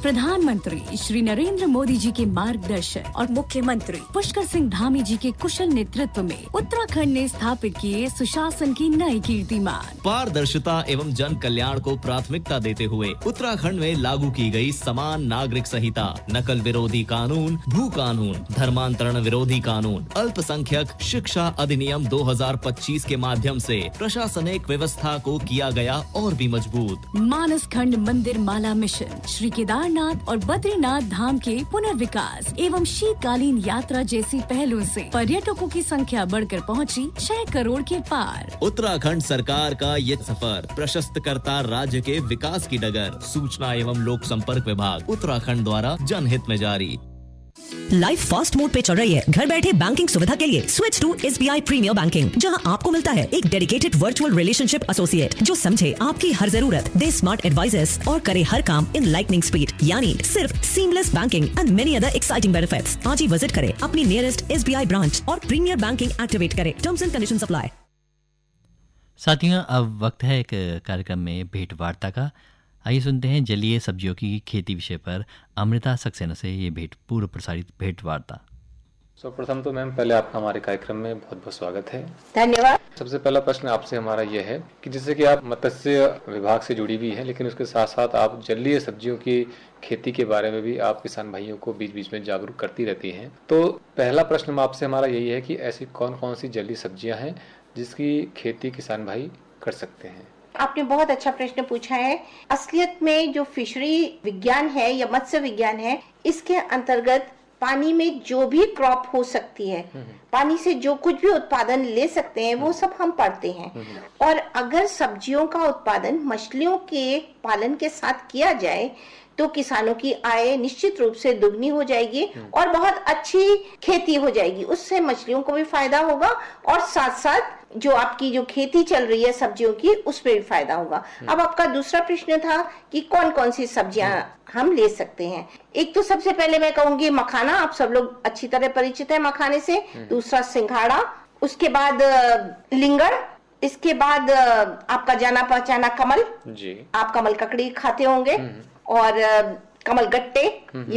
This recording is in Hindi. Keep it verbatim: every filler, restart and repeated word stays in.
प्रधानमंत्री श्री नरेंद्र मोदी जी के मार्गदर्शन और मुख्यमंत्री पुष्कर सिंह धामी जी के कुशल नेतृत्व में उत्तराखंड ने स्थापित किए सुशासन की नई कीर्तिमान। पारदर्शिता एवं जन कल्याण को प्राथमिकता देते हुए उत्तराखंड में लागू की गई समान नागरिक संहिता, नकल विरोधी कानून, भू कानून, धर्मांतरण विरोधी कानून, अल्पसंख्यक शिक्षा अधिनियम दो हज़ार पच्चीस के माध्यम से प्रशासनिक व्यवस्था को किया गया और भी मजबूत। मानस खंड मंदिर माला मिशन, श्री केदारनाथ और बद्रीनाथ धाम के पुनर्विकास एवं शीतकालीन यात्रा जैसी पहलों से पर्यटकों की संख्या बढ़कर पहुंची छह करोड़ के पार। उत्तराखंड सरकार का ये सफर प्रशस्त करता राज्य के विकास की डगर। सूचना एवं लोक संपर्क विभाग उत्तराखंड द्वारा जनहित में जारी। लाइफ फास्ट मोड पे चल रही है। घर बैठे बैंकिंग सुविधा के लिए switch to S B I premiere banking, जहां आपको मिलता है एक डेडिकेटेड वर्चुअल रिलेशनशिप एसोसिएट जो समझे आपकी हर जरूरत, दे स्मार्ट एडवाइजेस और करे हर काम इन लाइटनिंग स्पीड, यानी सिर्फ seamless banking and many other exciting benefits. आज ही विजिट करें अपनी nearest S B I branch और प्रीमियर बैंकिंग एक्टिवेट करें। Terms and conditions apply. साथियों, अब वक्त है एक कार्यक्रम में भेंट वार्ता का। आइए सुनते हैं जलीय सब्जियों की खेती विषय पर अमृता सक्सेना से ये भेंट पूर्व प्रसारित भेंट वार्ता। सर्वप्रथम तो मैम पहले आपका हमारे कार्यक्रम में बहुत बहुत स्वागत है। धन्यवाद। सबसे पहला प्रश्न आपसे हमारा यह है कि जैसे कि आप मत्स्य विभाग से जुड़ी भी हैं, लेकिन उसके साथ साथ आप जलीय सब्जियों की खेती के बारे में भी आप किसान भाइयों को बीच बीच में जागरूक करती रहती हैं। तो पहला प्रश्न आपसे हमारा यही है कि ऐसी कौन कौन सी जलीय सब्जियां हैं जिसकी खेती किसान भाई कर सकते हैं? आपने बहुत अच्छा प्रश्न पूछा है। असलियत में जो फिशरी विज्ञान है या मत्स्य विज्ञान है, इसके अंतर्गत पानी में जो भी क्रॉप हो सकती है, पानी से जो कुछ भी उत्पादन ले सकते हैं, वो सब हम पढ़ते हैं। और अगर सब्जियों का उत्पादन मछलियों के पालन के साथ किया जाए तो किसानों की आय निश्चित रूप से दुगनी हो जाएगी और बहुत अच्छी खेती हो जाएगी। उससे मछलियों को भी फायदा होगा और साथ साथ जो आपकी जो खेती चल रही है सब्जियों की, उसमें भी फायदा होगा। अब आपका दूसरा प्रश्न था कि कौन कौन सी सब्जियां हम ले सकते हैं। एक तो सबसे पहले मैं कहूंगी मखाना, आप सब लोग अच्छी तरह परिचित है मखाने से। दूसरा सिंघाड़ा, उसके बाद लिंगड़, इसके बाद आपका जाना पहचाना कमल जी। आप कमल ककड़ी खाते होंगे और कमल गट्टे, ये